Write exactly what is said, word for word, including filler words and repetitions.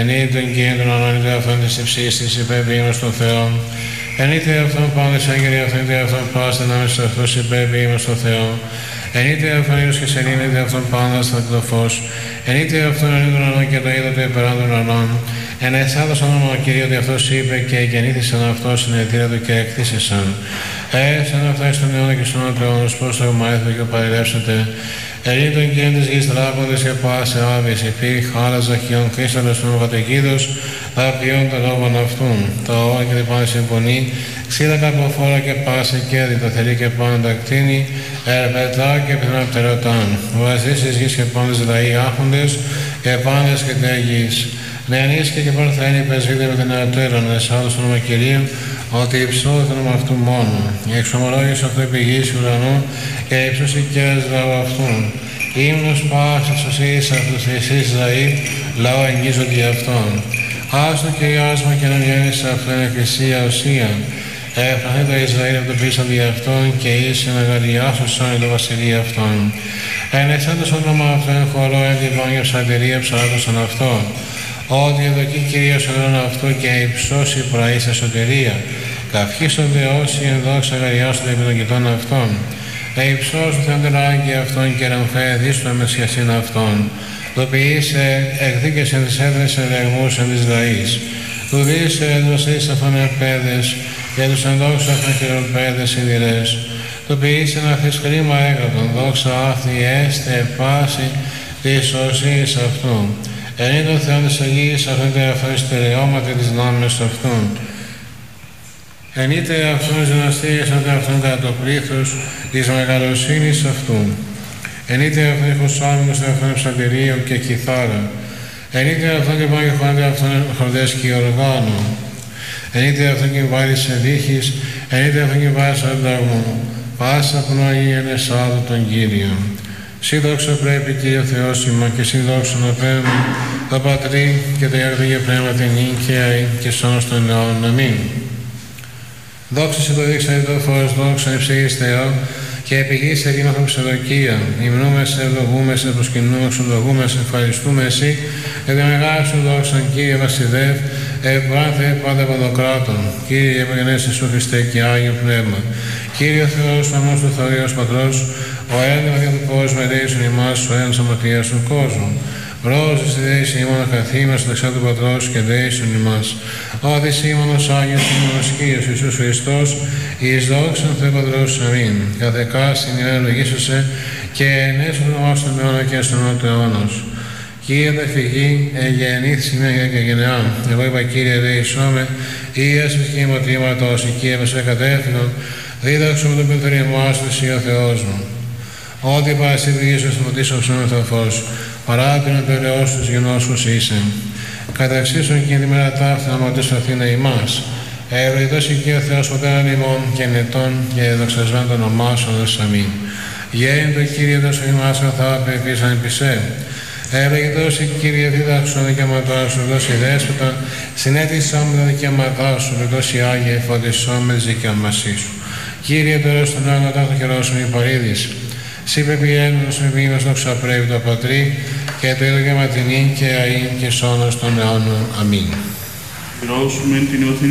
Ενείτε και των ανώνυτε αυτών της υψής της υπερποίημος των Θεών. Ενείτε αυτόν πάντες άγγελοι αυτόν είτε αυτόν πάστε να μες αυτούς υπερποίημος των Θεών. Ενείτε αυτόν ήλιος και σελήνετε αυτόν πάντα στα το φως. Ενείτε αυτόν ενή των ανών και το είδατε υπεράν των ανών. Εν εσάδος όνομα Κυρίου ότι αυτός είπε και γεννήθησαν αυτός στην αιτήρα του και εκτίσησαν. Έσαν αυτά στον αιώνα και στον αιώνας πώς το μάθετε και παρελεύσετε. Ερήν των κέντρων της γης τράποντες και πάσε άβης υπή, χάρας ζαχιών κρίσταλος των κατοικίδος, θα ποιούν τον λόγον αυτούν. Το όρα και την πάνε συμφωνεί, ξύλα καρποφόρα και πάσε κέρδη, το θερί και πάνω τα κτίνη, ερπετά και πιθανά πτερωτάν. Βαζείς της γης και πάντες λαοί άχοντες και πάντες και τέγης. Νεανείς και και παρθένοι πεσβείτε με την ερωτέρων, εσάδος όνομα Κυρίου, ότι υψώδε το όνομα αυτού μόνο. Η εξομολόγηση αυτού επιγείς ουρανού και υψώσει και λαού αυτούν. Ύμνος πάσης σωσίης αυτούς εσείς λαοί, λαό εγγίζονται για αυτόν. Άστο και άσμα και να βγαίνει σε αυτόν εκκλησία ουσία. Έφρανε το Ισραήλ από το πίσω δι' αυτόν και ίσοι να γαριάσωσαν το βασιλείο αυτόν. Εν εσάντως όνομα αυτόν χωρώ εν την πάνια ψαλτερία ψαλάτωσαν αυτόν. Ότι εδοκεί Κυρίως αιώνων αυτού και υψώσει πραΐσα σωτηρία. Καυχήσον δεώσει εν δόξα γαριάσονται επί των κοιτών αυτών. Ε υψώσου θεόντερ άγγι αυτών και ρεμφέ δίστο μεσιασίν αυτών. Το ποιήσε εκδίκες εν τις έδρες ελεγμούς εν της λαής. Του δίσε έδωσες αυτών επέδες και τους ενδόξου αυτών χειροπέδες σιδηρές. Το ποιήσε να αφήσεις χρήμα έγρατον, δόξα άφθη έστε πάση της σωσής αυτού. Εν είναι ο Θεόν της Αγίας αυτόν τε αυτόν στερεώματι της νόμης αυτών. Εν είτε αυτόν δυναστείες ότε αυτόν κατά το πλήθος της μεγαλοσύνης αυτού. Εν είτε αυτόν ήχος άμυνος αυτόν ψαλτερίου και κιθάρα. Εν είτε αυτόν και πάγει χώνεται αυτόν χορδές και οργάνου. Εν είτε αυτόν και βάλει σε δίχης, εν είτε αυτόν και βάλει σε ανταγμό. Πάσα πνοή εν εσάδου τον Κύριο. Σύντοξο πρέπει Κύριε Θεός ημών και σύντοξο να παίρνουμε το Πατρί και το Υιό και Πνεύμα την νίκαια και σώνος των αιώνων. Αμήν. Δόξα σε το δείξα το φως, δόξα υψηλής Θεό και επιγείς ερήμαθο ψευδοκία. Υμνούμε σε, ευλογούμε σε, προσκυνούμε, ξοντογούμε σε, ευχαριστούμε εσύ και τη μεγάλη σου δόξαν Κύριε Βασιλεύ, ευπράνθε πάντα παντοκράτων. Κύριε Ευμεγενές Ιησού Χριστέ και Άγιο Πνεύμα. Κύριε Θεός, ο αμός του Θωρίας Πατρός, ο ένδυμα δια του κόσμου εδέησον ημάς, ο ένας αμαρτίας του κόσμου. Ρόζες εδέησον ημών καθήμας, δεξιά του Πατρός και εδέησον ημάς. Ο δυσήμωνος Άγιος ημώνος Κύριος Ιησούς Χριστός, εις δόξαν Θεού Πατρός, αμήν. Καθεκά στην ημέρα λογίσωσε και ενέσω τον όνομά στον αιώνα και στον αιώνα του αιώνος. Κύριε τα φυγή, εγεννήθη σημαία και γενεά. Εγώ είπα Κύριε εδέησόμε, ίας και ημωτήματος, η Κύριε με σε κατέφυγον, δίδαξο με τον πενθωρημό σου, εσύ ο Θεός μου. Ό,τι παρασύντηγες στο φωτίσω ψώμαι το φως, παράπεινο το ελαιός τους γεννόσους είσαι. Καταξίσον και τη μέρα ταύτα να μοτήσω Αθήνα ημάς. Ευλογητός η Κύριε Θεός Πατέραν ημών και νετών και δοξασμένον το όνομά σου, αμήν. Γέννη το Κύριε δώσο ημάς καθά πεπίσαν επισέ. Ευλογητός η Κύριε δίδαξον δικαιώματά σου, δώσει δέσποτα, συνέτησά με τα δικαιώματά σου, δώσει Άγιε φωτισό με τις δικαιωμασίες σου. Κύριε τώρα στον αιώνα το χερό σου μη παρήδεις. Συ πεπιένος με βήμος δόξα πρέπει το Πατρί και το ίδιο και ματινή και αΐν και σώνος των αιώνων. Αμήν.